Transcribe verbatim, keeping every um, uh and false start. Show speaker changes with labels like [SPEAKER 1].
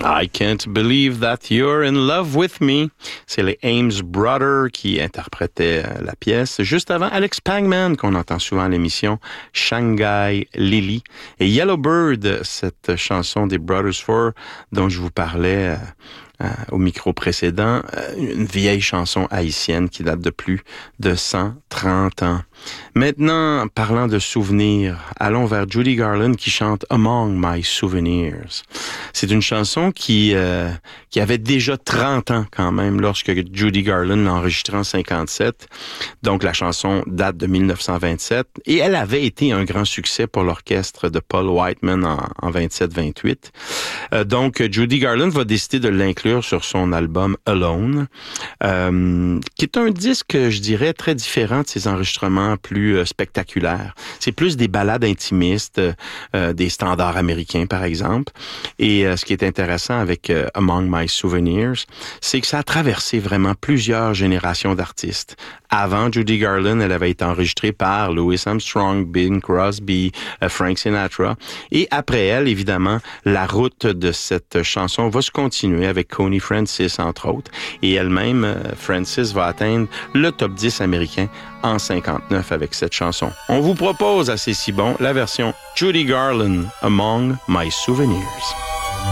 [SPEAKER 1] I Can't Believe That You're in Love With Me. C'est les Ames Brothers qui interprétaient la pièce. Juste avant, Alex Pagman, qu'on entend souvent à l'émission, Shanghai Lily. Et Yellowbird, cette chanson des Brothers Four dont je vous parlais euh, au micro précédent, une vieille chanson haïtienne qui date de plus de cent trente ans. Maintenant, parlant de souvenirs, allons vers Judy Garland qui chante Among My Souvenirs. C'est une chanson qui euh, qui avait déjà trente ans quand même lorsque Judy Garland l'a enregistrée en cinquante-sept. Donc la chanson date de dix-neuf cent vingt-sept et elle avait été un grand succès pour l'orchestre de Paul Whiteman en, en vingt-sept vingt-huit. Euh, donc Judy Garland va décider de l'inclure sur son album Alone, euh, qui est un disque, je dirais, très différent de ses enregistrements plus euh, spectaculaires. C'est plus des ballades intimistes, euh, des standards américains par exemple. Et euh, ce qui est intéressant avec euh, Among My Souvenirs, c'est que ça a traversé vraiment plusieurs générations d'artistes. Avant Judy Garland, elle avait été enregistrée par Louis Armstrong, Bing Crosby, euh, Frank Sinatra. Et après elle, évidemment, la route de cette chanson va se continuer avec Connie Francis, entre autres. Et elle-même, euh, Francis, va atteindre le top dix américain en cinquante-neuf avec cette chanson. On vous propose à C'est si bon la version Judy Garland, Among My Souvenirs.